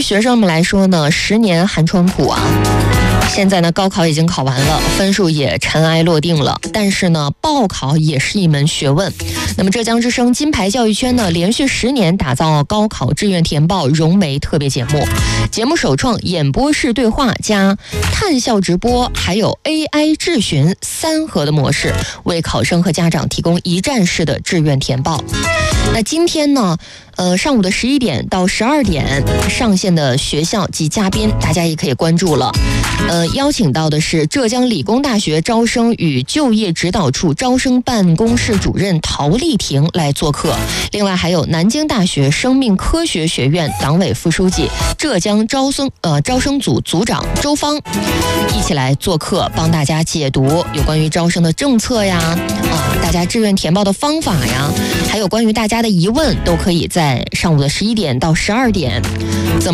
学生们来说呢，10年寒窗苦啊。现在呢，高考已经考完了，分数也尘埃落定了，但是呢，报考也是一门学问。那么浙江之声金牌教育圈呢，连续10年打造高考志愿填报融媒特别节目，节目首创演播室对话加探校直播，还有 AI 质询3合的模式，为考生和家长提供一站式的志愿填报。那今天呢，上午的11点到12点上线的学校及嘉宾，大家也可以关注了。邀请到的是浙江理工大学招生与就业指导处招生办公室主任陶丽婷来做客，另外还有南京大学生命科学学院党委副书记、浙江招生组组长周芳一起来做客，帮大家解读有关于招生的政策呀，大家志愿填报的方法呀，还有关于大家的疑问，都可以在上午的11点到12点。